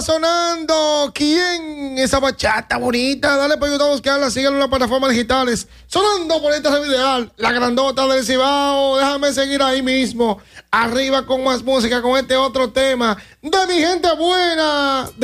está sonando. ¿Quién? Esa bachata bonita. Dale para ayudar a buscarla. Síganlo en las plataformas digitales. Sonando por esta ideal. La grandota del Cibao. Déjame seguir ahí mismo. Arriba con más música, con este otro tema de mi gente buena.